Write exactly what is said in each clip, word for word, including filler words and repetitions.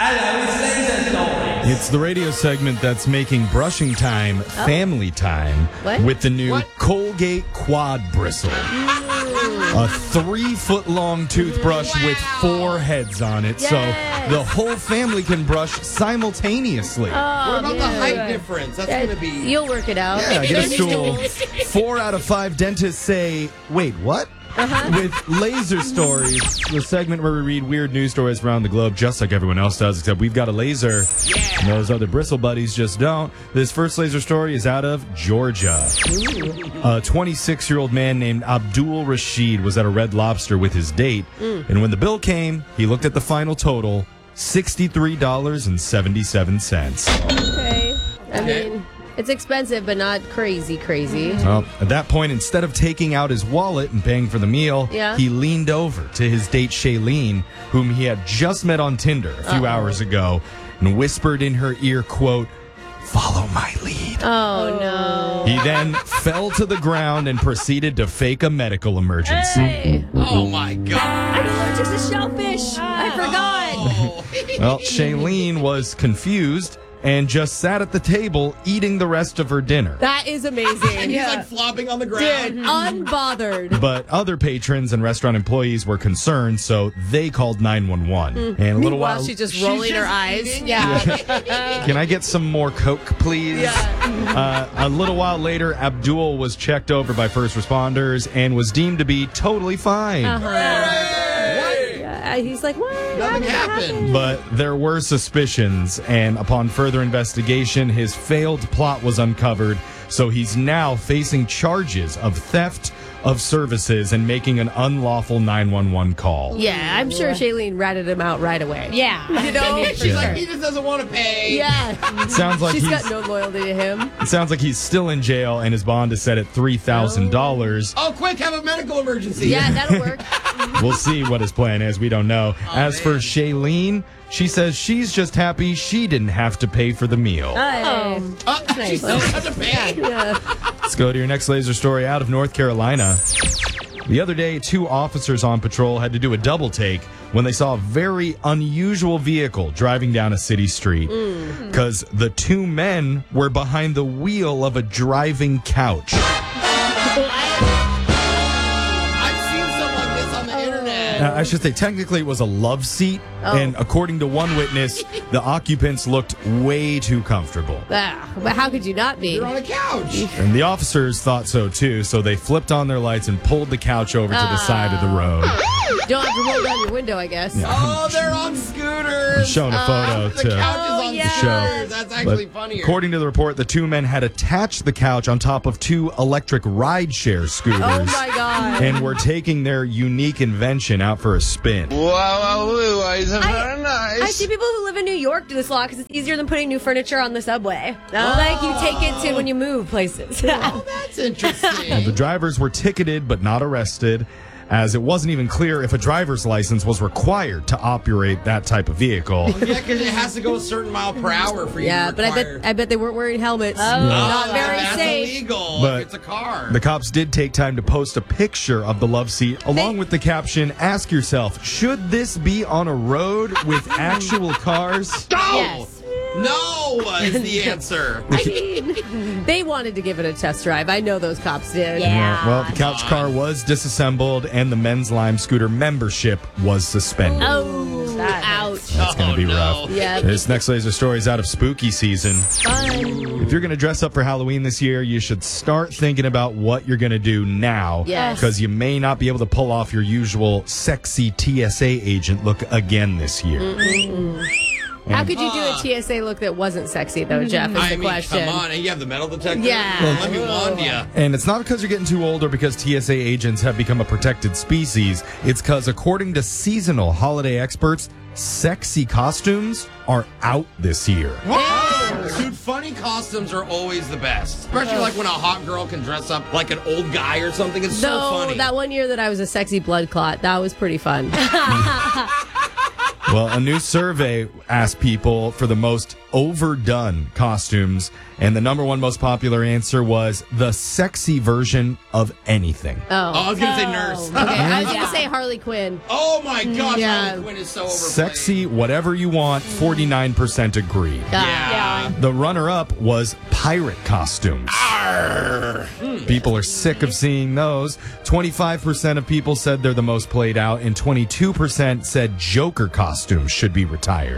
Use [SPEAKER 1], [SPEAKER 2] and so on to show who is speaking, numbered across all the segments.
[SPEAKER 1] Hello, it's Laser Stories.
[SPEAKER 2] It's the radio segment that's making brushing time
[SPEAKER 3] Oh.
[SPEAKER 2] family time
[SPEAKER 3] What?
[SPEAKER 2] with the new
[SPEAKER 4] What?
[SPEAKER 2] Colgate Quad Bristle. A three-foot-long toothbrush
[SPEAKER 4] Wow.
[SPEAKER 2] with four heads on it,
[SPEAKER 3] Yes.
[SPEAKER 2] so the whole family can brush simultaneously.
[SPEAKER 3] Oh,
[SPEAKER 4] What about the
[SPEAKER 3] man.
[SPEAKER 4] height difference? That's
[SPEAKER 3] Yeah,
[SPEAKER 4] going to be...
[SPEAKER 3] You'll work it out.
[SPEAKER 2] Yeah, get a
[SPEAKER 3] There's
[SPEAKER 2] stool.
[SPEAKER 3] stools.
[SPEAKER 2] Four out of five dentists say, wait, what?
[SPEAKER 3] Uh-huh.
[SPEAKER 2] With Laser Stories, the segment where we read weird news stories around the globe, just like everyone else does, except we've got a laser. And those other bristle buddies just don't. This first laser story is out of Georgia. A twenty-six-year-old man named Abdul Rashid was at a Red Lobster with his date, and when the bill came, he looked at the final total, sixty-three dollars and seventy-seven cents.
[SPEAKER 3] Okay. I
[SPEAKER 4] Okay.
[SPEAKER 3] mean, it's expensive, but not crazy, crazy.
[SPEAKER 2] Well, at that point, instead of taking out his wallet and paying for the meal,
[SPEAKER 3] Yeah.
[SPEAKER 2] he leaned over to his date Shailene, whom he had just met on Tinder a few
[SPEAKER 3] Uh-oh.
[SPEAKER 2] hours ago, and whispered in her ear, quote, "Follow my lead."
[SPEAKER 3] Oh, no.
[SPEAKER 2] He then fell to the ground and proceeded to fake a medical emergency.
[SPEAKER 3] Hey.
[SPEAKER 4] Oh, my God.
[SPEAKER 3] I'm allergic to shellfish. I forgot.
[SPEAKER 4] Oh.
[SPEAKER 2] Well, Shailene was confused and just sat at the table eating the rest of her dinner.
[SPEAKER 3] That is
[SPEAKER 4] And
[SPEAKER 3] amazing.
[SPEAKER 4] he's like flopping on the ground.
[SPEAKER 3] Dude, unbothered.
[SPEAKER 2] But other patrons and restaurant employees were concerned, so they called nine one one. And a little
[SPEAKER 3] Meanwhile,
[SPEAKER 2] while...
[SPEAKER 3] she's just
[SPEAKER 4] She's
[SPEAKER 3] rolling
[SPEAKER 4] just
[SPEAKER 3] her eyes.
[SPEAKER 4] eating?
[SPEAKER 3] Yeah.
[SPEAKER 2] Can I get some more Coke, please? Uh, a little while later, Abdul was checked over by first responders and was deemed to be totally fine.
[SPEAKER 3] Yeah, he's like, what? How
[SPEAKER 4] Nothing
[SPEAKER 3] did that
[SPEAKER 4] happened.
[SPEAKER 3] happen?
[SPEAKER 2] But there were suspicions, and upon further investigation, his failed plot was uncovered. So he's now facing charges of theft of services and making an unlawful nine one one call.
[SPEAKER 3] Yeah, I'm sure Shailene ratted him out right away.
[SPEAKER 5] Yeah.
[SPEAKER 3] You know?
[SPEAKER 4] She's
[SPEAKER 2] Yeah.
[SPEAKER 4] like, he just doesn't want to pay.
[SPEAKER 3] Yeah.
[SPEAKER 2] Sounds like
[SPEAKER 3] She's
[SPEAKER 2] he's
[SPEAKER 3] got no loyalty to him.
[SPEAKER 2] it sounds like he's still in jail, and his bond is set at three thousand dollars.
[SPEAKER 4] Oh, quick, have a medical emergency.
[SPEAKER 3] Yeah, that'll work.
[SPEAKER 2] We'll see what his plan is. We don't know. As for
[SPEAKER 4] man.
[SPEAKER 2] Shailene, she says she's just happy she didn't have to pay for the meal.
[SPEAKER 3] Oh.
[SPEAKER 4] Uh, she still has to pay.
[SPEAKER 3] Yeah.
[SPEAKER 2] Let's go to your next laser story out of North Carolina. The other day, two officers on patrol had to do a double take when they saw a very unusual vehicle driving down a city street. Because the two men were behind the wheel of a driving couch.
[SPEAKER 4] I've seen stuff like this on the internet.
[SPEAKER 2] Uh, I should say, technically, it was a love seat.
[SPEAKER 3] Oh.
[SPEAKER 2] And according to one witness, the occupants looked way too comfortable.
[SPEAKER 3] Ah, but how could you not be?
[SPEAKER 4] You're on a couch.
[SPEAKER 2] And the officers thought so too, so they flipped on their lights and pulled the couch over to the side of the road.
[SPEAKER 3] Don't have to roll down your window, I guess.
[SPEAKER 4] Oh, they're on scooters.
[SPEAKER 2] I'm showing a photo
[SPEAKER 4] The
[SPEAKER 2] to
[SPEAKER 4] couch is
[SPEAKER 3] Oh,
[SPEAKER 4] on
[SPEAKER 3] yeah.
[SPEAKER 4] scooters. That's
[SPEAKER 2] But
[SPEAKER 4] actually funnier.
[SPEAKER 2] according to the report, the two men had attached the couch on top of two electric rideshare scooters
[SPEAKER 3] Oh, my God.
[SPEAKER 2] and were taking their unique invention out for a spin.
[SPEAKER 3] I see people who live in New York do this a lot because it's easier than putting new furniture on the subway. Like you take it to when you move places.
[SPEAKER 4] Oh, that's interesting.
[SPEAKER 2] The drivers were ticketed but not arrested, as it wasn't even clear if a driver's license was required to operate that type of vehicle.
[SPEAKER 4] Yeah, because it has to go a certain mile per hour for you
[SPEAKER 3] Yeah,
[SPEAKER 4] to
[SPEAKER 3] but I
[SPEAKER 4] require.
[SPEAKER 3] bet I bet they weren't wearing helmets.
[SPEAKER 4] Oh,
[SPEAKER 3] Not very
[SPEAKER 4] that's
[SPEAKER 3] safe.
[SPEAKER 4] illegal
[SPEAKER 2] But
[SPEAKER 4] if it's a car.
[SPEAKER 2] The cops did take time to post a picture of the love seat along
[SPEAKER 3] They-
[SPEAKER 2] with the caption, "Ask yourself, should this be on a road with actual cars?"
[SPEAKER 4] No!
[SPEAKER 5] Yes.
[SPEAKER 4] No is the answer.
[SPEAKER 3] I mean, they wanted to give it a test drive. I know those cops did.
[SPEAKER 5] Yeah.
[SPEAKER 2] Well, the couch car was disassembled and the men's Lime scooter membership was suspended.
[SPEAKER 3] Oh, ouch.
[SPEAKER 2] That's going to be
[SPEAKER 4] Oh, no.
[SPEAKER 2] rough.
[SPEAKER 3] Yeah.
[SPEAKER 2] This next laser story is out of spooky season.
[SPEAKER 3] Fun.
[SPEAKER 2] If you're going to dress up for Halloween this year, you should start thinking about what you're going to do now.
[SPEAKER 3] Yes.
[SPEAKER 2] Because you may not be able to pull off your usual sexy T S A agent look again this year.
[SPEAKER 3] How could you do a T S A look that wasn't sexy, though, Jeff, is
[SPEAKER 4] I
[SPEAKER 3] the
[SPEAKER 4] mean,
[SPEAKER 3] question.
[SPEAKER 4] come on. And you have the metal detector?
[SPEAKER 3] Yeah.
[SPEAKER 4] Well, let me wand you.
[SPEAKER 2] And it's not because you're getting too old or because T S A agents have become a protected species. It's because, according to seasonal holiday experts, sexy costumes are out this year.
[SPEAKER 4] What? Dude, funny costumes are always the best. Especially like when a hot girl can dress up like an old guy or something. It's so
[SPEAKER 3] Though
[SPEAKER 4] funny.
[SPEAKER 3] that one year that I was a sexy blood clot, that was pretty fun.
[SPEAKER 2] Well, a new survey asked people for the most overdone costumes, and the number one most popular answer was the sexy version of anything.
[SPEAKER 5] Oh.
[SPEAKER 4] Oh, I was going to say nurse.
[SPEAKER 5] Okay, I was going to say Harley Quinn.
[SPEAKER 4] Oh my gosh,
[SPEAKER 5] Yeah.
[SPEAKER 4] Harley Quinn is so overplayed.
[SPEAKER 2] Sexy, whatever you want, forty-nine percent agreed.
[SPEAKER 4] Yeah.
[SPEAKER 2] The runner-up was pirate costumes. People are sick of seeing those. twenty-five percent of people said they're the most played out, and twenty-two percent said Joker costumes should be retired.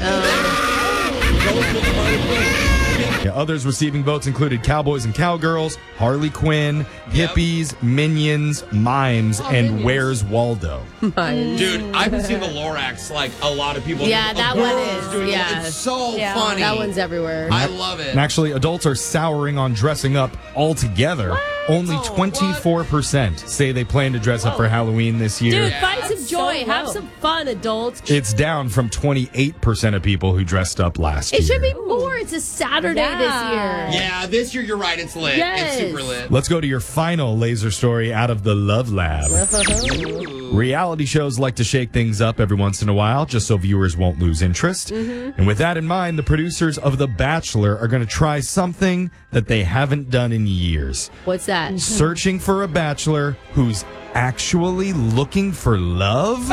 [SPEAKER 2] Yeah, others receiving votes included cowboys and cowgirls, Harley Quinn,
[SPEAKER 4] Yep.
[SPEAKER 2] hippies, minions, mimes, and
[SPEAKER 5] Minions.
[SPEAKER 2] Where's Waldo?
[SPEAKER 4] Dude, I've been seeing the Lorax, like, a lot of people.
[SPEAKER 5] Yeah,
[SPEAKER 4] of
[SPEAKER 5] that one
[SPEAKER 4] girls
[SPEAKER 5] is,
[SPEAKER 4] doing it.
[SPEAKER 5] yeah.
[SPEAKER 4] It's so
[SPEAKER 3] Yeah.
[SPEAKER 4] funny.
[SPEAKER 5] That one's everywhere.
[SPEAKER 4] I love it.
[SPEAKER 2] And actually, adults are souring on dressing up altogether. Only
[SPEAKER 4] Oh,
[SPEAKER 2] twenty-four percent say they plan to dress up for Halloween this year.
[SPEAKER 5] Dude,
[SPEAKER 4] Yeah.
[SPEAKER 5] find some
[SPEAKER 3] That's
[SPEAKER 5] joy.
[SPEAKER 3] so
[SPEAKER 5] Have
[SPEAKER 3] low.
[SPEAKER 5] some fun, adults.
[SPEAKER 2] It's down from twenty-eight percent of people who dressed up last
[SPEAKER 5] It
[SPEAKER 2] year.
[SPEAKER 5] should be more. It's a Saturday
[SPEAKER 3] Yeah.
[SPEAKER 5] this year.
[SPEAKER 4] Yeah, this year you're right. It's lit.
[SPEAKER 5] Yes.
[SPEAKER 4] It's super lit.
[SPEAKER 2] Let's go to your final laser story out of the Love Lab. Reality shows like to shake things up every once in a while just so viewers won't lose interest. And with that in mind, the producers of The Bachelor are going to try something that they haven't done in years.
[SPEAKER 5] What's that?
[SPEAKER 2] Searching for a bachelor who's actually looking for love?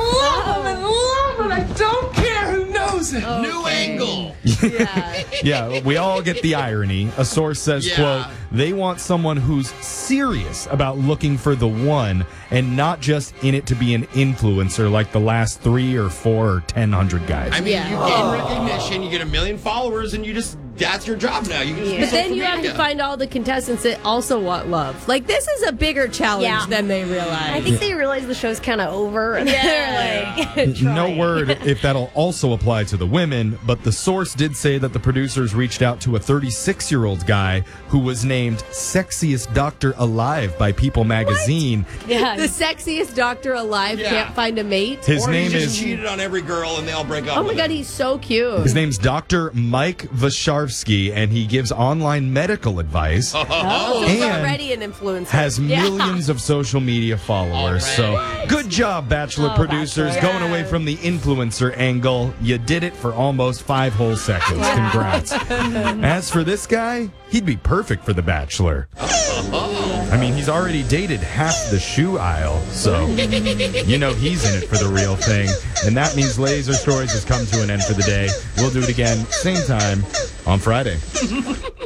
[SPEAKER 4] New angle.
[SPEAKER 5] Yeah.
[SPEAKER 2] Yeah, we all get the irony. A source says,
[SPEAKER 4] Yeah.
[SPEAKER 2] quote, they want someone who's serious about looking for the one and not just in it to be an influencer like the last three or four or ten hundred guys.
[SPEAKER 4] I mean,
[SPEAKER 5] Yeah.
[SPEAKER 4] you gain recognition, you get a million followers, and you just, that's your job now. You can just do
[SPEAKER 5] But then
[SPEAKER 4] social
[SPEAKER 5] you have to
[SPEAKER 4] media.
[SPEAKER 5] find all the contestants that also want love. Like, this is a bigger challenge
[SPEAKER 3] Yeah.
[SPEAKER 5] than they realize.
[SPEAKER 3] I think they realize the show's kind of over. And
[SPEAKER 5] Yeah.
[SPEAKER 3] they're like,
[SPEAKER 2] No
[SPEAKER 3] trying.
[SPEAKER 2] word if that'll also apply to the women, but the source did say that the producers reached out to a thirty-six-year-old guy who was named Sexiest Doctor Alive by People magazine.
[SPEAKER 3] Yeah.
[SPEAKER 5] the sexiest doctor alive
[SPEAKER 4] Yeah.
[SPEAKER 5] can't find a mate.
[SPEAKER 2] His
[SPEAKER 4] or
[SPEAKER 2] name
[SPEAKER 4] he just
[SPEAKER 2] is
[SPEAKER 4] cheated on every girl, and they all break up.
[SPEAKER 5] Oh my
[SPEAKER 4] with
[SPEAKER 5] god,
[SPEAKER 4] him.
[SPEAKER 5] he's so cute.
[SPEAKER 2] his name's Doctor Mike Vasharsky, and he gives online medical advice.
[SPEAKER 5] Oh, he's
[SPEAKER 2] and
[SPEAKER 5] already an influencer.
[SPEAKER 2] Has millions of social media followers. So good job, Bachelor
[SPEAKER 3] Oh,
[SPEAKER 2] producers,
[SPEAKER 3] Bachelor.
[SPEAKER 2] going away from the influencer angle. You did it for almost five whole seconds. Congrats. As for this guy, he'd be perfect for The Bachelor. I mean, he's already dated half the shoe aisle, so you know he's in it for the real thing. And that means Laser Stories has come to an end for the day. We'll do it again, same time on Friday.